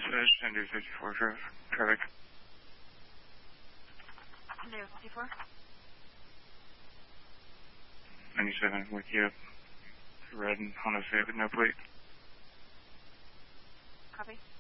Sender 54 traffic. Sender 54. 97 with you. Red and Honda Civic, no plate. Copy.